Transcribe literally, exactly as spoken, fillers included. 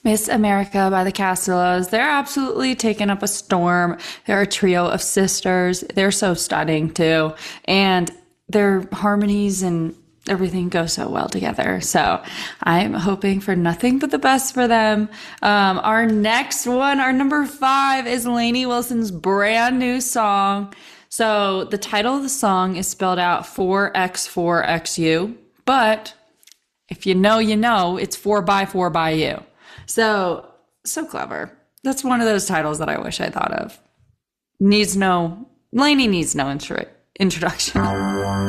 Miss America by the Castellas. They're absolutely taking up a storm. They're a trio of sisters. They're so stunning too. And their harmonies and everything go so well together. So I'm hoping for nothing but the best for them. Um, our next one, our number five, is Lainey Wilson's brand new song. So the title of the song is spelled out four X four X U, but if you know, you know, it's four by four by you. So, so clever. That's one of those titles that I wish I thought of. Needs no, Lainey needs no intro, introduction.